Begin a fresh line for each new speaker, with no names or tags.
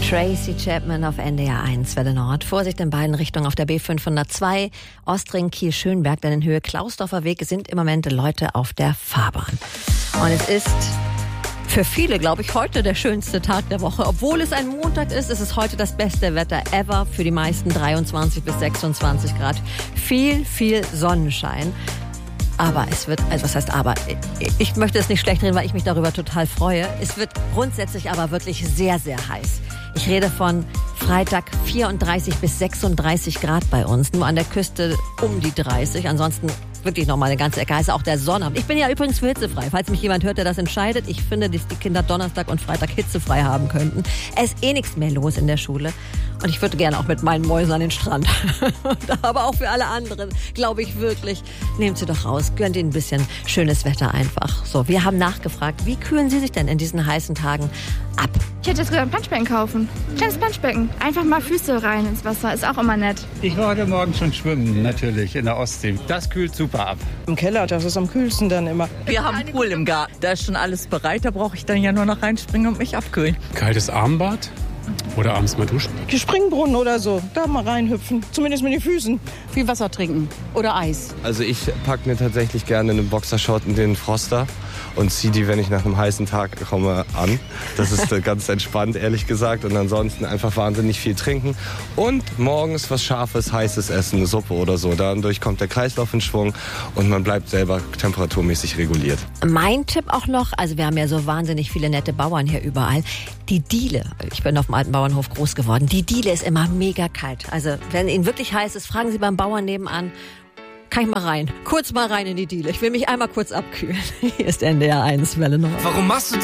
Tracy Chapman auf NDR 1, Welle Nord. Vorsicht in beiden Richtungen auf der B502, Ostring, Kiel, Schönberg, denn in Höhe Klausdorfer Weg sind im Moment Leute auf der Fahrbahn. Und es ist für viele, glaube ich, heute der schönste Tag der Woche. Obwohl es ein Montag ist, ist es heute das beste Wetter ever. Für die meisten 23 bis 26 Grad. Viel, viel Sonnenschein. Aber es wird, also was heißt aber, ich möchte es nicht schlecht reden, weil ich mich darüber total freue. Es wird grundsätzlich aber wirklich sehr, sehr heiß. Ich rede von Freitag 34 bis 36 Grad bei uns. Nur an der Küste um die 30. Ansonsten wirklich nochmal eine ganze Ecke heißer. Auch der Sonnabend. Ich bin ja übrigens für hitzefrei. Falls mich jemand hört, der das entscheidet. Ich finde, dass die Kinder Donnerstag und Freitag hitzefrei haben könnten. Es ist nichts mehr los in der Schule. Und ich würde gerne auch mit meinen Mäusen an den Strand. Aber auch für alle anderen, glaube ich wirklich, nehmt sie doch raus. Gönnt ihnen ein bisschen schönes Wetter einfach. So, wir haben nachgefragt, wie kühlen Sie sich denn in diesen heißen Tagen ab?
Ich hätte jetzt gesagt, ein Planschbecken kaufen. Kleines Planschbecken. Einfach mal Füße rein ins Wasser. Ist auch immer nett.
Ich war heute Morgen schon schwimmen, natürlich, in der Ostsee. Das kühlt super ab.
Im Keller, das ist am kühlsten dann immer.
Wir haben einen Pool im Garten. Da ist schon alles bereit. Da brauche ich dann ja nur noch reinspringen und mich abkühlen.
Kaltes Armbad oder abends mal duschen.
Die Springbrunnen oder so, da mal reinhüpfen. Zumindest mit den Füßen.
Viel Wasser trinken oder Eis.
Also ich packe mir tatsächlich gerne einen Boxershort in den Froster und ziehe die, wenn ich nach einem heißen Tag komme, an. Das ist ganz entspannt, ehrlich gesagt. Und ansonsten einfach wahnsinnig viel trinken. Und morgens was Scharfes, Heißes essen, eine Suppe oder so. Dadurch kommt der Kreislauf in Schwung und man bleibt selber temperaturmäßig reguliert.
Mein Tipp auch noch, also wir haben ja so wahnsinnig viele nette Bauern hier überall. Die Diele, ich bin auf dem alten Bauernhof groß geworden, die Diele ist immer mega kalt. Also wenn Ihnen wirklich heiß ist, fragen Sie beim Bauern nebenan, kann ich mal rein, kurz mal rein in die Diele. Ich will mich einmal kurz abkühlen. Hier ist NDR 1, Welle Nord.
Warum machst du